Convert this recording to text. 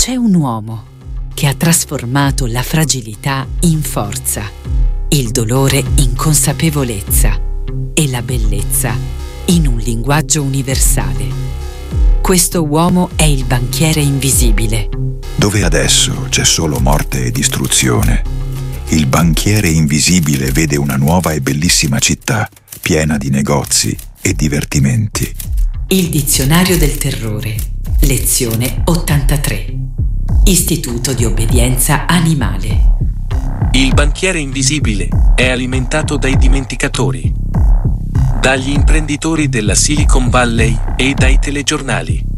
c'è un uomo che ha trasformato la fragilità in forza, il dolore in consapevolezza e la bellezza in un linguaggio universale. Questo uomo è il banchiere invisibile. Dove adesso c'è solo morte e distruzione, il banchiere invisibile vede una nuova e bellissima città, piena di negozi e divertimenti. Il dizionario del terrore, lezione 83. Istituto di obbedienza animale. Il banchiere invisibile è alimentato dai dimenticatori, dagli imprenditori della Silicon Valley e dai telegiornali.